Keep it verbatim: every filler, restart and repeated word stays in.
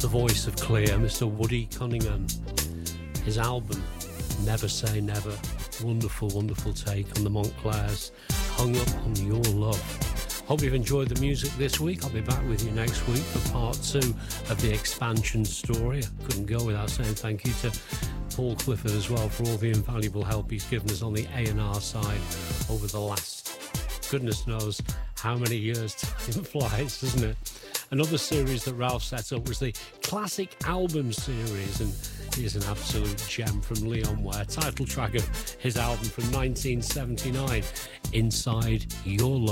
the voice of Clear, Mister Woody Cunningham. His album, Never Say Never. Wonderful, wonderful take on the Montclairs. Hung Up on Your Love. Hope you've enjoyed the music this week. I'll be back with you next week for part two of the expansion story. I couldn't go without saying thank you to Paul Clifford as well for all the invaluable help he's given us on the A and R side over the last, goodness knows how many years. Time flies, doesn't it? Another series that Ralph set up was the Classic Album series, and here's an absolute gem from Leon Ware, title track of his album from nineteen seventy-nine, Inside Your Love.